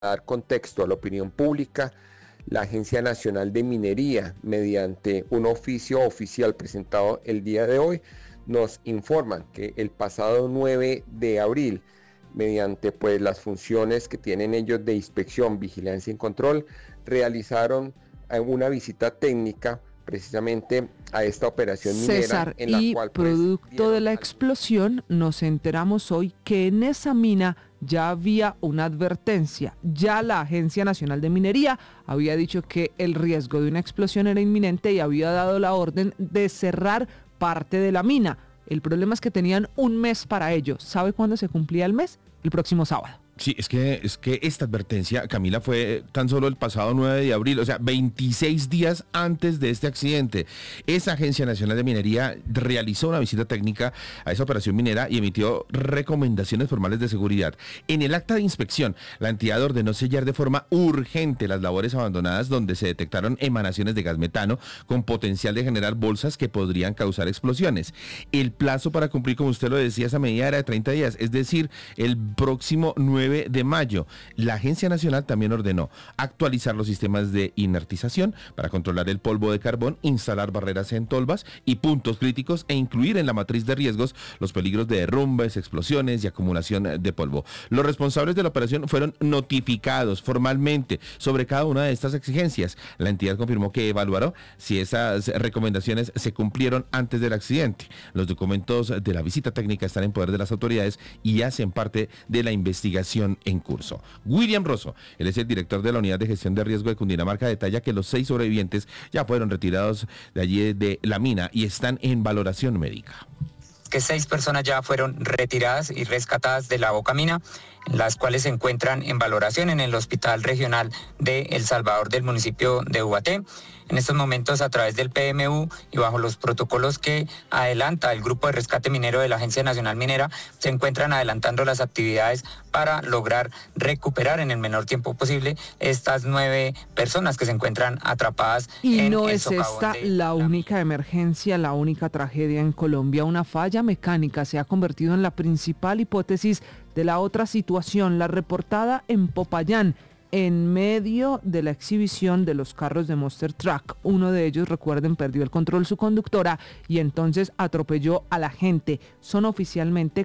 dar contexto a la opinión pública, la Agencia Nacional de Minería, mediante un oficio oficial presentado el día de hoy, nos informan que el pasado 9 de abril, mediante pues las funciones que tienen ellos de inspección, vigilancia y control, realizaron una visita técnica precisamente a esta operación minera. César, en la y cual, producto de la explosión nos enteramos hoy que en esa mina ya había una advertencia. Ya la Agencia Nacional de Minería había dicho que el riesgo de una explosión era inminente y había dado la orden de cerrar parte de la mina. El problema es que tenían un mes para ello. ¿Sabe cuándo se cumplía el mes? El próximo sábado. Sí, es que esta advertencia, Camila, fue tan solo el pasado 9 de abril, o sea, 26 días antes de este accidente. Esa Agencia Nacional de Minería realizó una visita técnica a esa operación minera y emitió recomendaciones formales de seguridad. En el acta de inspección, la entidad ordenó sellar de forma urgente las labores abandonadas donde se detectaron emanaciones de gas metano con potencial de generar bolsas que podrían causar explosiones. El plazo para cumplir, como usted lo decía, esa medida era de 30 días, es decir, el próximo 9 de mayo. La Agencia Nacional también ordenó actualizar los sistemas de inertización para controlar el polvo de carbón, instalar barreras en tolvas y puntos críticos e incluir en la matriz de riesgos los peligros de derrumbes, explosiones y acumulación de polvo. Los responsables de la operación fueron notificados formalmente sobre cada una de estas exigencias. La entidad confirmó que evaluará si esas recomendaciones se cumplieron antes del accidente. Los documentos de la visita técnica están en poder de las autoridades y hacen parte de la investigación en curso. William Rosso, él es el director de la Unidad de Gestión de Riesgo de Cundinamarca, detalla que los 6 sobrevivientes ya fueron retirados de allí de la mina y están en valoración médica. Que 6 personas ya fueron retiradas y rescatadas de la boca mina, las cuales se encuentran en valoración en el Hospital Regional de El Salvador del municipio de Ubaté. En estos momentos, a través del PMU y bajo los protocolos que adelanta el Grupo de Rescate Minero de la Agencia Nacional Minera, se encuentran adelantando las actividades para lograr recuperar en el menor tiempo posible estas 9 personas que se encuentran atrapadas en el socavón. Y no es esta la única emergencia, la única tragedia en Colombia. Una falla mecánica se ha convertido en la principal hipótesis de la otra situación, la reportada en Popayán, en medio de la exhibición de los carros de Monster Truck. Uno de ellos, recuerden, perdió el control su conductora y entonces atropelló a la gente. Son oficialmente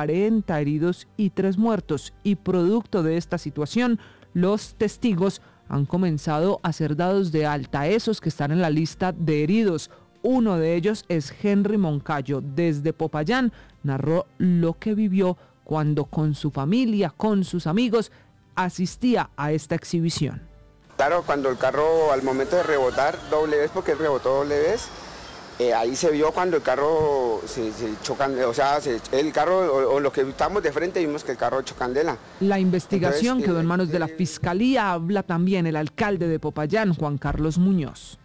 40 heridos y 3 muertos. Y producto de esta situación, los testigos han comenzado a ser dados de alta, esos que están en la lista de heridos. Uno de ellos es Henry Moncayo. Desde Popayán narró lo que vivió cuando con su familia, con sus amigos, asistía a esta exhibición. Claro, cuando el carro al momento de rebotar doble vez, porque él rebotó doble vez, ahí se vio cuando el carro se chocan, o sea, el carro o los que estamos de frente vimos que el carro echó candela. La investigación quedó en manos de la Fiscalía, habla también el alcalde de Popayán, Juan Carlos Muñoz.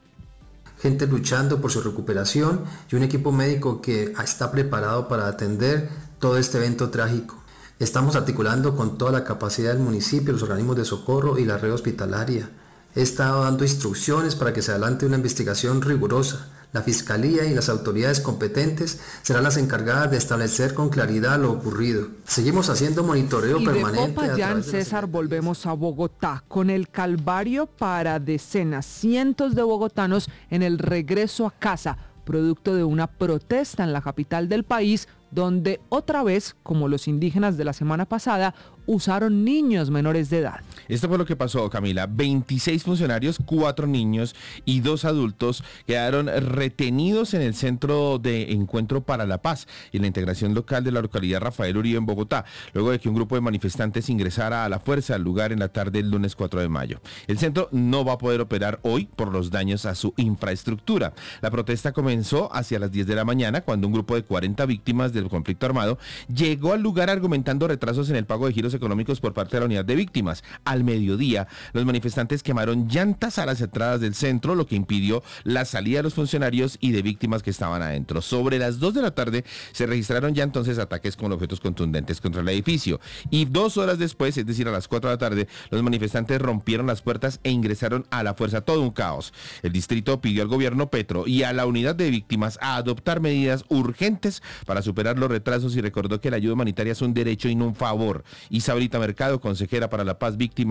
Gente luchando por su recuperación y un equipo médico que está preparado para atender todo este evento trágico. Estamos articulando con toda la capacidad del municipio, los organismos de socorro y la red hospitalaria. He estado dando instrucciones para que se adelante una investigación rigurosa. La Fiscalía y las autoridades competentes serán las encargadas de establecer con claridad lo ocurrido. Seguimos haciendo monitoreo permanente. De Popayán, César, volvemos a Bogotá, con el calvario para decenas, cientos de bogotanos en el regreso a casa, producto de una protesta en la capital del país, donde otra vez, como los indígenas de la semana pasada, usaron niños menores de edad. Esto fue lo que pasó, Camila. 26 funcionarios, 4 niños y 2 adultos quedaron retenidos en el Centro de Encuentro para la Paz y la Integración Local de la localidad Rafael Uribe en Bogotá, luego de que un grupo de manifestantes ingresara a la fuerza al lugar en la tarde del lunes 4 de mayo. El centro no va a poder operar hoy por los daños a su infraestructura. La protesta comenzó hacia las 10 de la mañana cuando un grupo de 40 víctimas del conflicto armado llegó al lugar argumentando retrasos en el pago de giros económicos por parte de la unidad de víctimas. Al mediodía, los manifestantes quemaron llantas a las entradas del centro, lo que impidió la salida de los funcionarios y de víctimas que estaban adentro. Sobre las 2 de la tarde se registraron ya entonces ataques con objetos contundentes contra el edificio y 2 horas después, es decir, a las 4 de la tarde, los manifestantes rompieron las puertas e ingresaron a la fuerza. Todo un caos. El distrito pidió al gobierno Petro y a la unidad de víctimas a adoptar medidas urgentes para superar los retrasos y recordó que la ayuda humanitaria es un derecho y no un favor. Isaurita Mercado, consejera para la paz, víctimas